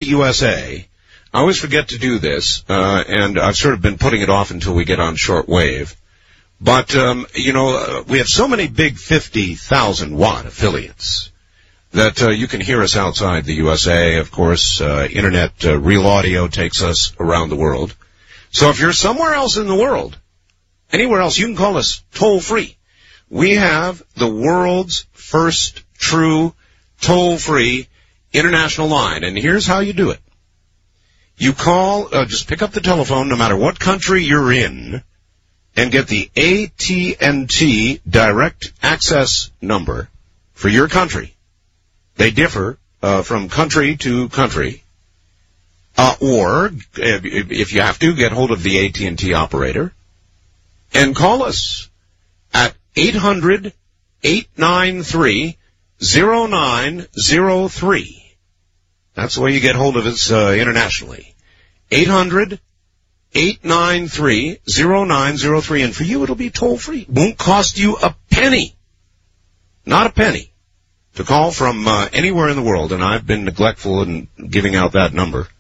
USA. I always forget to do this, and I've sort of been putting it off until we get on shortwave. But, we have so many big 50,000-watt affiliates that you can hear us outside the USA. Of course, Internet Real Audio takes us around the world. So if you're somewhere else in the world, anywhere else, you can call us toll-free. We have the world's first true toll-free international line, and here's how you do it. You call, just pick up the telephone no matter what country you're in, and get the AT&T direct access number for your country. They differ from country to country. Or, if you have to, get hold of the AT&T operator and call us at 800-893-0903. That's the way you get hold of us internationally. 800-893-0903. And for you, it'll be toll-free. Won't cost you a penny. Not a penny. To call from anywhere in the world. And I've been neglectful in giving out that number.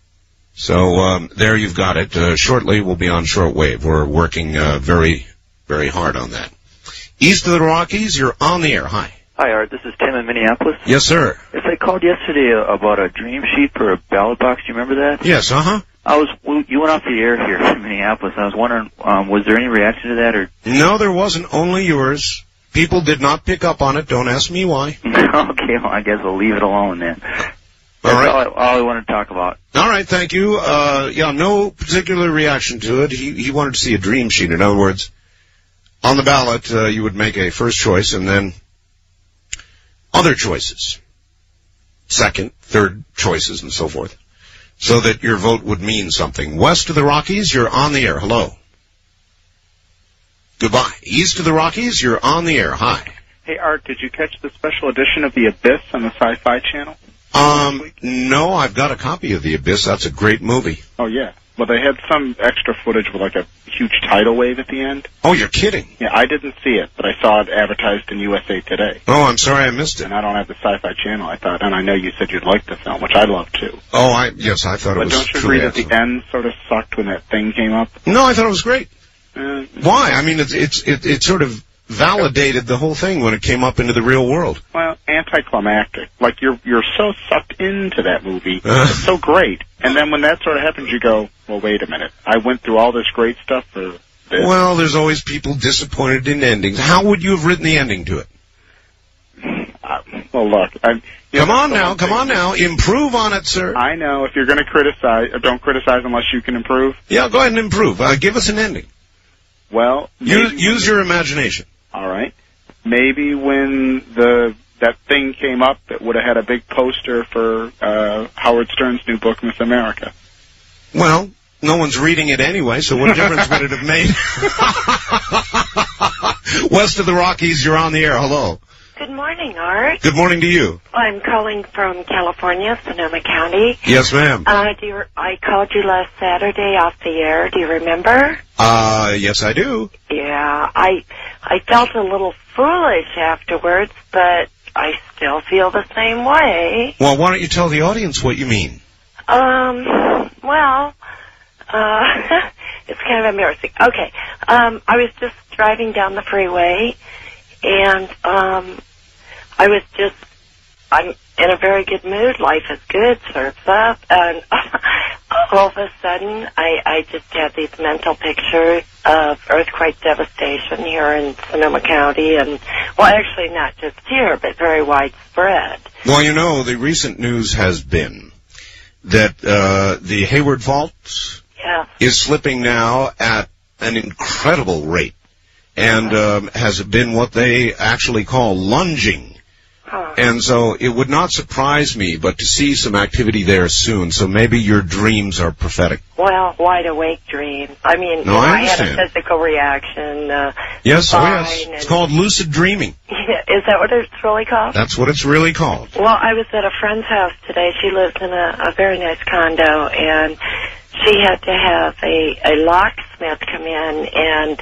So there you've got it. Shortly, we'll be on shortwave. We're working very, very hard on that. East of the Rockies, you're on the air. Hi. Hi, Art. This is Tim in Minneapolis. Yes, sir. Yes, I called yesterday about a dream sheet for a ballot box. Do you remember that? Yes, uh-huh. You went off the air here in Minneapolis, and I was wondering, was there any reaction to that? Or? No, there wasn't. Only yours. People did not pick up on it. Don't ask me why. Okay, well, I guess we'll leave it alone then. That's all I wanted to talk about. All right, thank you. No particular reaction to it. He wanted to see a dream sheet. In other words, on the ballot, you would make a first choice and then other choices. Second, third choices, and so forth. So that your vote would mean something. West of the Rockies, you're on the air. Hello. Goodbye. East of the Rockies, you're on the air. Hi. Hey, Art, did you catch the special edition of The Abyss on the Sci-Fi Channel? No, I've got a copy of The Abyss. That's a great movie. Oh, yeah. Well, they had some extra footage with like a huge tidal wave at the end. Oh, you're kidding. Yeah, I didn't see it, but I saw it advertised in USA Today. Oh, I'm sorry I missed it. And I don't have the Sci-Fi Channel, I thought, and I know you said you'd like the film, which I love too. Oh, yes, I thought it was. But don't you agree that the end sort of sucked when that thing came up? No, I thought it was great. Why? I mean, it sort of validated the whole thing when it came up into the real world. Well, anticlimactic. Like, you're so sucked into that movie. It's so great. And then when that sort of happens, you go, well, wait a minute. I went through all this great stuff for this. Well, there's always people disappointed in endings. How would you have written the ending to it? Well, look. Come on now. Improve on it, sir. I know. If you're going to criticize, don't criticize unless you can improve. Yeah, go ahead and improve. Give us an ending. Well, use your imagination. All right. Maybe when that thing came up, it would have had a big poster for Howard Stern's new book, Miss America. Well, no one's reading it anyway, so what difference would it have made? West of the Rockies, you're on the air. Hello. Good morning, Art. Good morning to you. I'm calling from California, Sonoma County. Yes, ma'am. I called you last Saturday off the air. Do you remember? Yes, I do. Yeah, I felt a little foolish afterwards, but I still feel the same way. Well, why don't you tell the audience what you mean? It's kind of embarrassing. Okay, I was just driving down the freeway, and I'm in a very good mood. Life is good, surf's up, and all of a sudden, I just had these mental pictures of earthquake devastation here in Sonoma County, and, well, actually not just here, but very widespread. Well, you know, the recent news has been that the Hayward Fault is slipping now at an incredible rate, and has been what they actually call lunging. And so it would not surprise me, but to see some activity there soon. So maybe your dreams are prophetic. Well, wide awake dreams. I mean, I had a physical reaction. Yes. It's called lucid dreaming. Is that what it's really called? That's what it's really called. Well, I was at a friend's house today. She lives in a very nice condo, and she had to have a locksmith come in and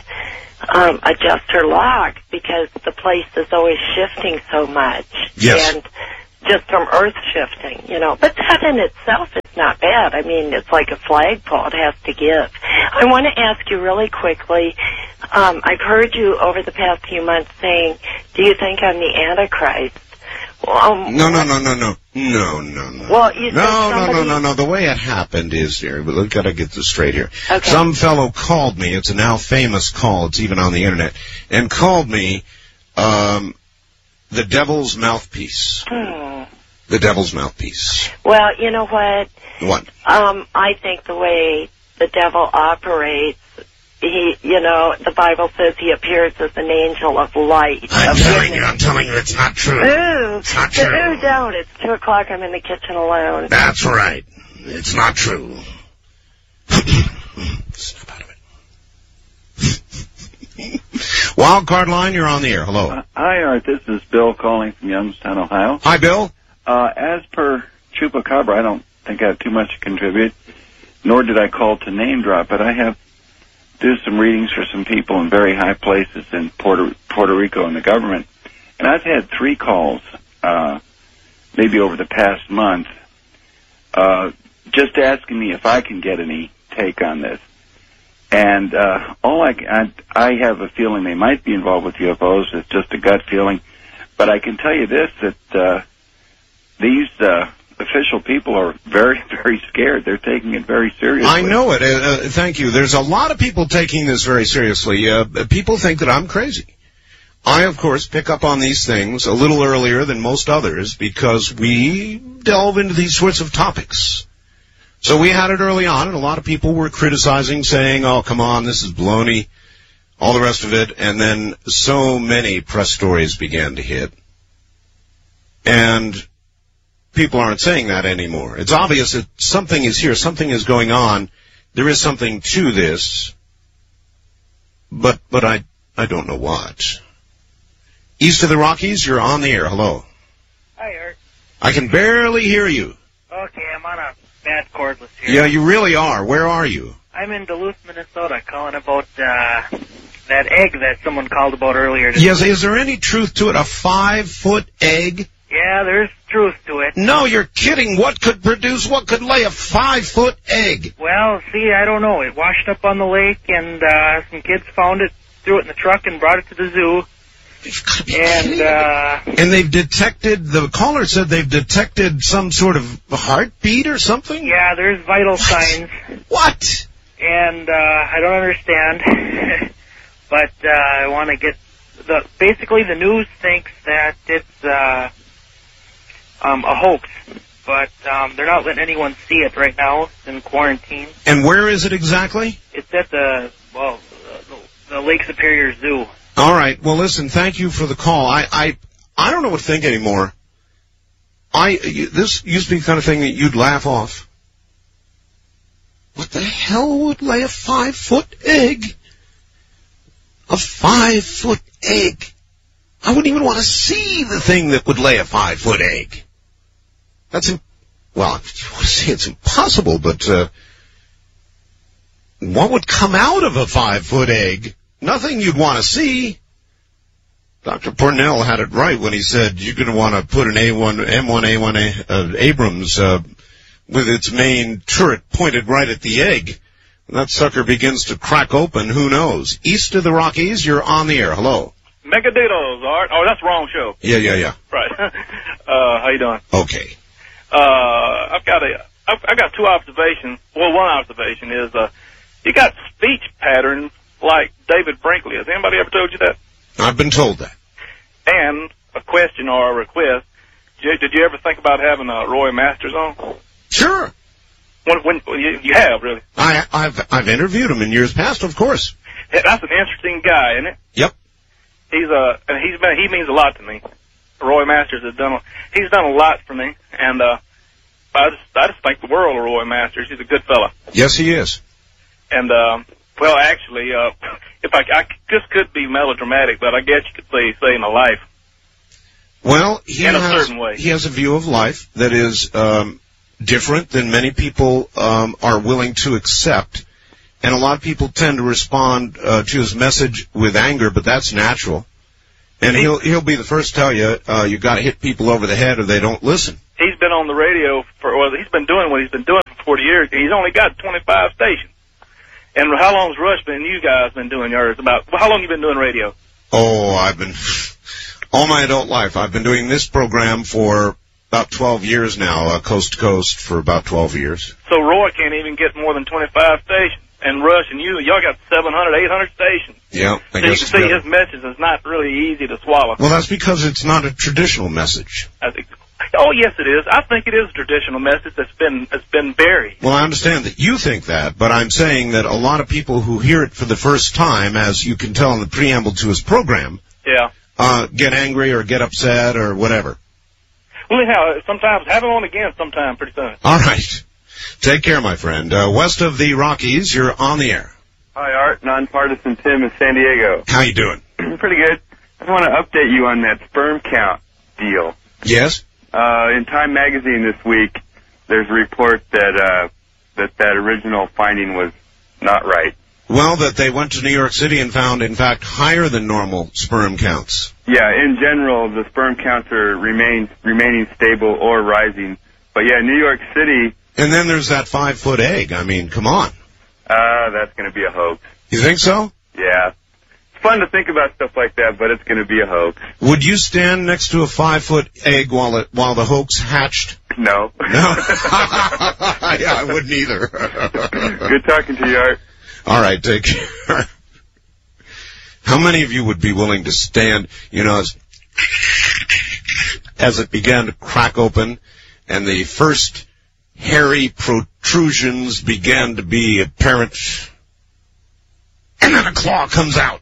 adjust her lock because the place is always shifting so much. Yes. And just from earth shifting, you know. But that in itself is not bad. I mean, it's like a flagpole. It has to give. I want to ask you really quickly, I've heard you over the past few months saying, do you think I'm the Antichrist? No. Well, you said somebody... No. The way it happened is here, but we've got to get this straight here. Okay. Some fellow called me. It's a now famous call. It's even on the internet. And called me the devil's mouthpiece. The devil's mouthpiece. Well, you know what? What? I think the way the devil operates, he, you know, the Bible says he appears as an angel of light. I'm telling you, it's not true. Ooh, it's not true. Ooh, don't. It's 2 o'clock. I'm in the kitchen alone. That's right. It's not true. Snap out of it. Wild Card Line, you're on the air. Hello. Hi, Art. This is Bill calling from Youngstown, Ohio. Hi, Bill. As per Chupacabra, I don't think I have too much to contribute, nor did I call to name drop, but I do some readings for some people in very high places in Puerto Rico and the government. And I've had 3 calls, maybe over the past month, just asking me if I can get any take on this. And I have a feeling they might be involved with UFOs. It's just a gut feeling. But I can tell you this, that these official people are very, very scared. They're taking it very seriously. I know it. Thank you. There's a lot of people taking this very seriously. People think that I'm crazy. I, of course, pick up on these things a little earlier than most others because we delve into these sorts of topics. So we had it early on, and a lot of people were criticizing, saying, oh, come on, this is baloney, all the rest of it. And then so many press stories began to hit. And people aren't saying that anymore. It's obvious that something is here, something is going on. There is something to this, but I don't know what. East of the Rockies, you're on the air. Hello. Hi, Art. I can barely hear you. Okay, I'm on a bad cordless here. Yeah, you really are. Where are you? I'm in Duluth, Minnesota, calling about that egg that someone called about earlier. Yes, is there any truth to it? A 5-foot egg? Yeah, there's truth to it. No, you're kidding. What could lay a 5-foot egg? Well, see, I don't know. It washed up on the lake, and some kids found it, threw it in the truck, and brought it to the zoo. You've got to be kidding. And they've detected, the caller said they've detected some sort of heartbeat or something? Yeah, there's vital signs. What? And I don't understand, but I want to get basically the news thinks that it's a hoax, but they're not letting anyone see it right now. It's in quarantine. And where is it exactly? It's at the Lake Superior Zoo. All right. Well, listen, thank you for the call. I don't know what to think anymore. This used to be the kind of thing that you'd laugh off. What the hell would lay a 5-foot egg? A 5-foot egg. I wouldn't even want to see the thing that would lay a 5-foot egg. Well, I say it's impossible, but what would come out of a 5-foot egg? Nothing you'd want to see. Dr. Purnell had it right when he said you're going to want to put an M1A1 Abrams with its main turret pointed right at the egg. And that sucker begins to crack open, who knows? East of the Rockies, you're on the air. Hello. Megaditos, Art. Oh, that's the wrong show. Yeah. Right. How you doing? Okay. I've got 2 observations. Well, one observation is you got speech patterns like David Brinkley. Has anybody ever told you that? I've been told that. And a question or a request. Did you ever think about having Roy Masters on? Sure. When you have, really? I've interviewed him in years past, of course. That's an interesting guy, isn't it? Yep. He means a lot to me. Roy Masters he's done a lot for me, and I just think the world of Roy Masters. He's a good fella. Yes, he is. And well, actually, if I just could be melodramatic, but I guess you could say saving a life. Well, he has a view of life that is different than many people are willing to accept, and a lot of people tend to respond to his message with anger, but that's natural. And he'll be the first to tell you, you got to hit people over the head or they don't listen. He's been on the radio he's been doing what he's been doing for 40 years. He's only got 25 stations. And how long's Rush you guys been doing yours? How long you been doing radio? Oh, all my adult life. I've been doing this program for about 12 years now, coast to coast for about 12 years. So Roy can't even get more than 25 stations. And Rush and y'all got 700, 800 stations. Yeah, I guess. So you can see his message is not really easy to swallow. Well, that's because it's not a traditional message. Oh, yes, it is. I think it is a traditional message that's been buried. Well, I understand that you think that, but I'm saying that a lot of people who hear it for the first time, as you can tell in the preamble to his program, get angry or get upset or whatever. Well, anyhow, sometimes have it on again sometime pretty soon. All right. Take care, my friend. West of the Rockies, you're on the air. Hi, Art. Nonpartisan Tim in San Diego. How you doing? Pretty good. I want to update you on that sperm count deal. Yes? In Time Magazine this week, there's a report that original finding was not right. Well, that they went to New York City and found, in fact, higher than normal sperm counts. Yeah, in general, the sperm counts are remaining stable or rising. But yeah, New York City... And then there's that 5-foot egg. I mean, come on. That's going to be a hoax. You think so? Yeah. It's fun to think about stuff like that, but it's going to be a hoax. Would you stand next to a 5-foot egg while the hoax hatched? No. No? Yeah, I wouldn't either. Good talking to you, Art. All right, take care. How many of you would be willing to stand, as it began to crack open and the first hairy protrusions began to be apparent, and then a claw comes out.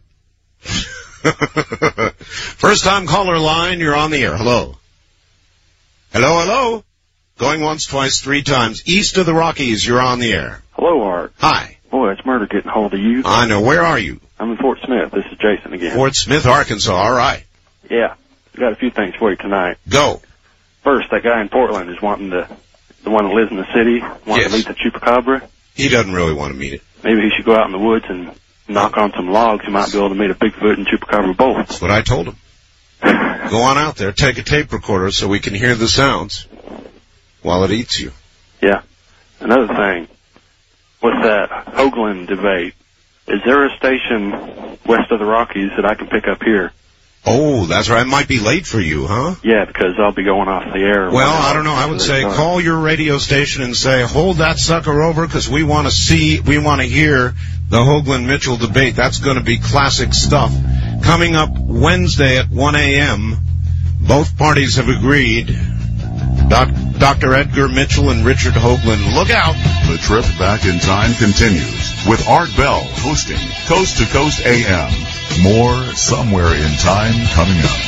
First time caller line, you're on the air. Hello. Hello, hello. Going once, twice, 3 times. East of the Rockies, you're on the air. Hello, Art. Hi. Boy, it's murder getting hold of you. I know. Where are you? I'm in Fort Smith. This is Jason again. Fort Smith, Arkansas. All right. Yeah. Got a few things for you tonight. Go. First, that guy in Portland is wanting the one that lives in the city, wanting to meet the chupacabra. He doesn't really want to meet it. Maybe he should go out in the woods and knock on some logs. He might be able to meet a Bigfoot and chupacabra both. That's what I told him. Go on out there, take a tape recorder so we can hear the sounds while it eats you. Yeah. Another thing, with that Hoagland debate, is there a station west of the Rockies that I can pick up here? Oh, that's right. It might be late for you, huh? Yeah, because I'll be going off the air. Well, I don't know. I would say call your radio station and say, hold that sucker over because we want to hear the Hoagland-Mitchell debate. That's going to be classic stuff. Coming up Wednesday at 1 a.m., both parties have agreed. Dr. Edgar Mitchell and Richard Hoagland. Look out. The trip back in time continues with Art Bell hosting Coast to Coast AM. More Somewhere in Time coming up.